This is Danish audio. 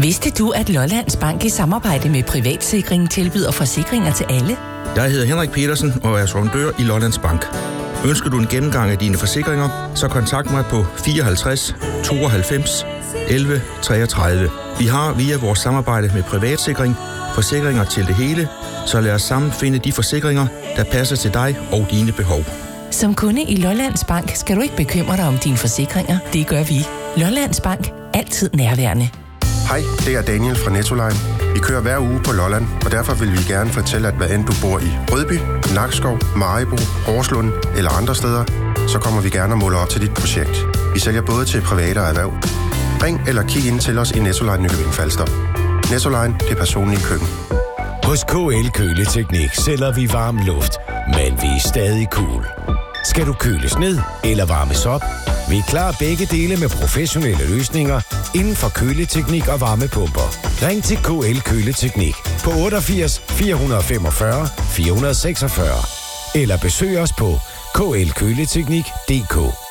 Vidste du, at Lollands Bank i samarbejde med Privatsikring tilbyder forsikringer til alle? Jeg hedder Henrik Petersen og er sondør i Lollands Bank. Ønsker du en gennemgang af dine forsikringer, så kontakt mig på 54 92 11 33. Vi har via vores samarbejde med Privatsikring forsikringer til det hele, så lad os sammen finde de forsikringer, der passer til dig og dine behov. Som kunde i Lollands Bank skal du ikke bekymre dig om dine forsikringer. Det gør vi. Lollands Bank. Altid nærværende. Hej, det er Daniel fra Nettoline. Vi kører hver uge på Lolland, og derfor vil vi gerne fortælle, at hvad end du bor i Rødby, Nakskov, Maribo, Horslund eller andre steder, så kommer vi gerne og måler op til dit projekt. Vi sælger både til private og erhverv. Ring eller kig ind til os i Nettoline Nykøbing Falster. Nettoline, det personlige køkken. Hos KL Køleteknik sælger vi varm luft, men vi er stadig cool. Skal du køles ned eller varmes op? Vi klarer begge dele med professionelle løsninger inden for køleteknik og varmepumper. Ring til KL Køleteknik på 88 445 446 eller besøg os på klkøleteknik.dk.